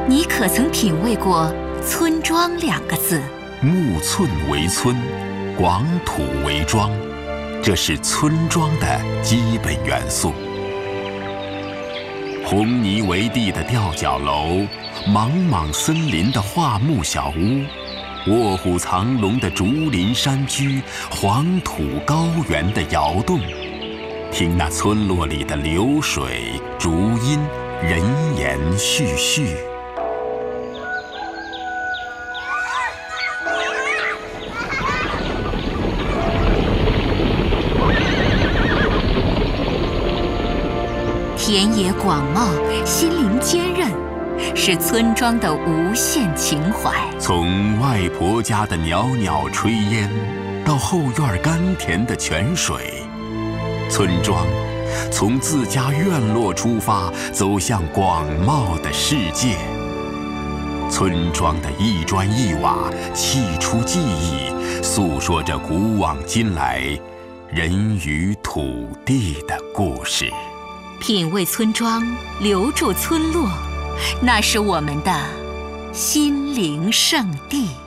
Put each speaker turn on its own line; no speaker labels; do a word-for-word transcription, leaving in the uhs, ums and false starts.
你可曾品味过村庄两个字？
木寸为村，广土为庄，这是村庄的基本元素。红泥为地的吊脚楼，莽莽森林的桦木小屋，卧虎藏龙的竹林山居，黄土高原的窑洞，听那村落里的流水、竹音、人言絮絮。
田野广袤，心灵坚韧，是村庄的无限情怀。
从外婆家的袅袅炊烟，到后院甘甜的泉水，村庄从自家院落出发，走向广袤的世界。村庄的一砖一瓦，砌出记忆，诉说着古往今来人与土地的故事。
品味村庄，留住村落，那是我们的心灵圣地。